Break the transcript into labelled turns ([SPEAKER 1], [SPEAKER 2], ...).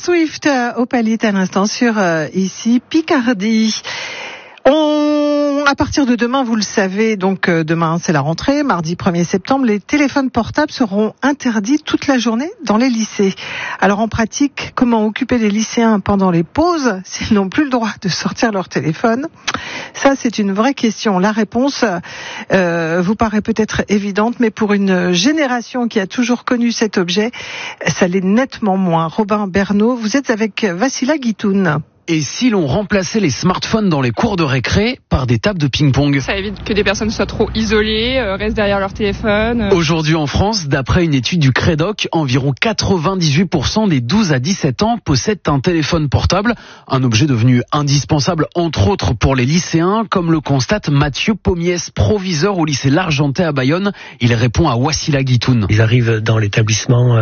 [SPEAKER 1] Swift, Opalit à l'instant sur ici Picardie. À partir de demain, vous le savez, donc demain c'est la rentrée, mardi 1er septembre, les téléphones portables seront interdits toute la journée dans les lycées. Alors en pratique, comment occuper les lycéens pendant les pauses s'ils n'ont plus le droit de sortir leur téléphone? Ça, c'est une vraie question. La réponse vous paraît peut-être évidente, mais pour une génération qui a toujours connu cet objet, ça l'est nettement moins. Robin Bernot, vous êtes avec Vassila Guitoun.
[SPEAKER 2] Et si l'on remplaçait les smartphones dans les cours de récré par des tables de ping-pong?
[SPEAKER 3] Ça évite que des personnes soient trop isolées, restent derrière leur téléphone.
[SPEAKER 2] Aujourd'hui en France, d'après une étude du Crédoc, environ 98% des 12 à 17 ans possèdent un téléphone portable, un objet devenu indispensable entre autres pour les lycéens, comme le constate Mathieu Pommiès, proviseur au lycée L'Argentais à Bayonne. Il répond à Wassila Guitoun.
[SPEAKER 4] Ils arrivent dans l'établissement